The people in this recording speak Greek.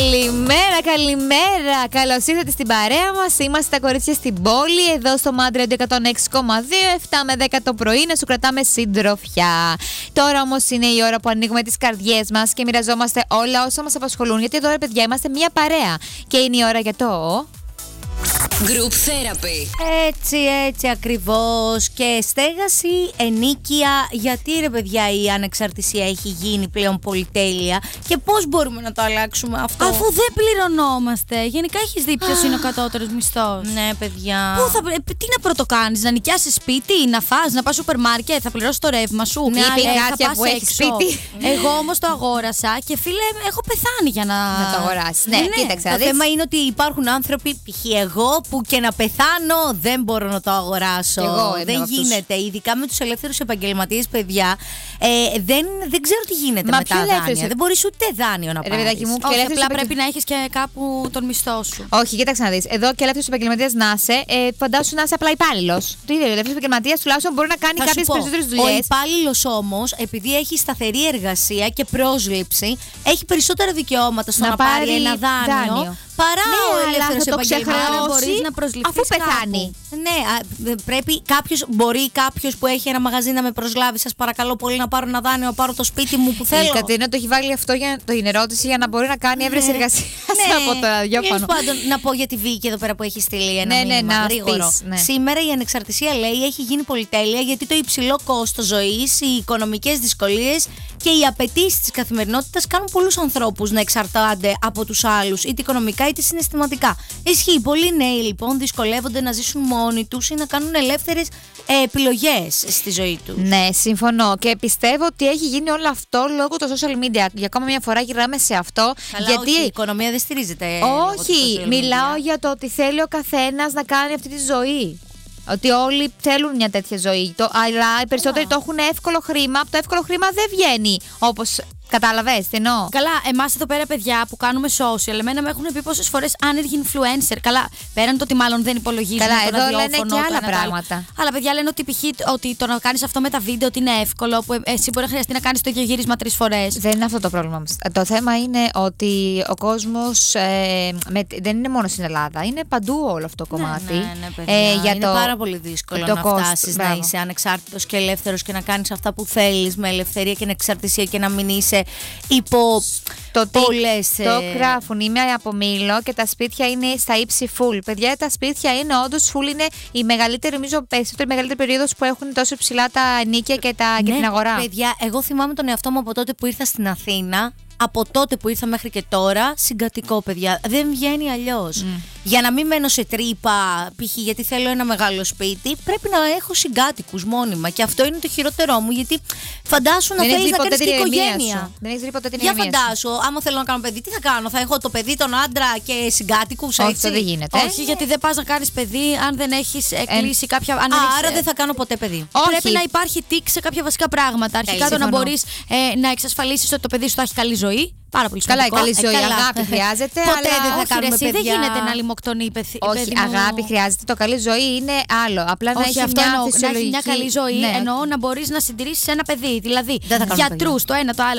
Καλημέρα. Καλώς ήρθατε στην παρέα μας. Είμαστε τα κορίτσια στην πόλη, εδώ στο Mad Radio 106,2, 7 με 10 το πρωί, να σου κρατάμε συντροφιά. Τώρα όμως είναι η ώρα που ανοίγουμε τις καρδιές μας και μοιραζόμαστε όλα όσα μας απασχολούν. Γιατί εδώ, ρε παιδιά, είμαστε μια παρέα. Και είναι η ώρα για το Group Therapy. Έτσι ακριβώς. Και στέγαση, ενίκεια. Γιατί, ρε παιδιά, η ανεξαρτησία έχει γίνει πλέον πολυτέλεια και πώς μπορούμε να το αλλάξουμε αυτό? Αφού δεν πληρωνόμαστε. Γενικά έχεις δει ποιος είναι ο κατώτερος μισθός? Ναι, παιδιά. Τι να πρωτοκάνεις, να νοικιάσεις σπίτι, να φας, να πας σούπερ μάρκετ, θα πληρώσεις το ρεύμα σου? Ναι, θα πας που έχει σπίτι. Εγώ όμως το αγόρασα και φίλε, έχω πεθάνει για να το αγοράσεις. Ναι, κοίταξε. Το θέμα είναι ότι υπάρχουν άνθρωποι, π.χ. εγώ, που και να πεθάνω δεν μπορώ να το αγοράσω. Δεν γίνεται. Ειδικά με τους ελεύθερους επαγγελματίες, παιδιά. Δεν ξέρω τι γίνεται με τα δάνεια. Δεν μπορείς ούτε δάνειο να πάρεις. Όχι, απλά πρέπει να έχεις και κάπου τον μισθό σου. Όχι, κοίταξε να δεις. Εδώ και ελεύθερος επαγγελματίας να είσαι, φαντάσου να είσαι απλά υπάλληλος. Το ίδιο, ελεύθερος επαγγελματίας τουλάχιστον μπορεί να κάνει κάποιες περισσότερες δουλειές. Ο υπάλληλος όμως, επειδή έχει σταθερή εργασία και πρόσληψη, έχει περισσότερα δικαιώματα στο να πάρει ένα δάνειο. Παρά ο ελεύθερος επαγγελματίας, μπορείς να προσληφθείς αφού πεθάνει. Ναι, πρέπει κάποιος που έχει ένα μαγαζί να με προσλάβει. Σας παρακαλώ πολύ να πάρω ένα δάνειο, να πάρω το σπίτι μου που θέλω. Η Κατερίνα το έχει βάλει αυτό για την ερώτηση για να μπορεί να κάνει έβρεση εργασία από το ραδιόφωνο. Πάντων, να πω για τη Βίκη εδώ πέρα που έχει στείλει ένα μήνυμα γρήγορο. Σήμερα η ανεξαρτησία, λέει, έχει γίνει πολυτέλεια γιατί το υψηλό κόστος ζωής, οι οικονομικές δυσκολίες και οι απαιτήσεις της καθημερινότητας κάνουν πολλούς ανθρώπους να εξαρτάται από τους άλλους, είτε οικονομικά είτε συναισθηματικά. Ισχύει. Πολλοί νέοι λοιπόν δυσκολεύονται να ζήσουν μόνοι τους ή να κάνουν ελεύθερες επιλογές στη ζωή τους. Ναι, συμφωνώ. Και πιστεύω ότι έχει γίνει όλο αυτό λόγω των social media. Για ακόμα μια φορά γυρνάμε σε αυτό. Καλά, γιατί όχι, η οικονομία δεν στηρίζεται. Όχι, μιλάω για το ότι θέλει ο καθένας να κάνει αυτή τη ζωή. Ότι όλοι θέλουν μια τέτοια ζωή. Αλλά οι περισσότεροι το έχουν εύκολο χρήμα. Από το εύκολο χρήμα δεν βγαίνει όπως. Κατάλαβες τι εννοώ? Καλά, εμάς εδώ πέρα, παιδιά που κάνουμε social, εμένα με έχουν πει πόσες φορές άνεργοι influencer. Καλά, πέραν το ότι μάλλον δεν υπολογίζουν. Καλά, το εδώ ραδιόφωνο, λένε και άλλα πράγματα. Αλλά παιδιά λένε ότι π.χ. ότι το να κάνεις αυτό με τα βίντεο ότι είναι εύκολο, που εσύ μπορεί να χρειαστεί να κάνεις το ίδιο γύρισμα 3 φορές. Δεν είναι αυτό το πρόβλημα μας. Το θέμα είναι ότι ο κόσμος δεν είναι μόνο στην Ελλάδα, είναι παντού όλο αυτό το κομμάτι. Ναι, παιδιά. Είναι πάρα πολύ δύσκολο να φτάσεις να είσαι ανεξάρτητος και ελεύθερος και να κάνεις αυτά που θέλεις με ελευθερία και ανεξαρτησία και να μην είσαι υπό πολλές. Το γράφουν, είμαι από Μήλο και τα σπίτια είναι στα ύψη full. Παιδιά, τα σπίτια είναι όντως full, είναι η μεγαλύτερη, νομίζω, η μεγαλύτερη περίοδος που έχουν τόσο ψηλά τα ενοίκια και την αγορά. Παιδιά, εγώ θυμάμαι τον εαυτό μου από τότε που ήρθα στην Αθήνα. Από τότε που ήρθα μέχρι και τώρα, συγκατοικώ, παιδιά. Δεν βγαίνει αλλιώς. Για να μην μένω σε τρύπα, π.χ. γιατί θέλω ένα μεγάλο σπίτι, πρέπει να έχω συγκάτοικους μόνιμα. Και αυτό είναι το χειρότερό μου, γιατί φαντάσου να θέλεις να κάνεις και οικογένεια. Δεν έχεις δει ποτέ την Για φαντάσου, άμα θέλω να κάνω παιδί, τι θα κάνω? Θα έχω το παιδί, τον άντρα και συγκάτοικους, έτσι? Όχι, αυτό δεν γίνεται. Όχι, γιατί δεν πας να κάνεις παιδί αν δεν έχεις κλείσει κάποια. Άρα δεν θα κάνω ποτέ παιδί. Πρέπει να υπάρχει τικ σε κάποια βασικά πράγματα. Αρχικά το να μπορείς να εξασφαλίσεις ότι το παιδί σου θα έχει καλή ζωή. Πάρα πολύ σημαντικό. Καλά, η καλή ζωή, αγάπη χρειάζεται. Ποτέ αλλά δεν θα κάνουμε παιδιά. Δεν γίνεται να λιμοκτονεί παιδί. Όχι, αγάπη χρειάζεται. Το καλή ζωή είναι άλλο. Απλά να έχει μια φυσιολογική. Να έχει μια καλή ζωή, εννοώ να μπορείς να συντηρήσεις ένα παιδί. Δηλαδή, γιατρούς, το ένα, το άλλο.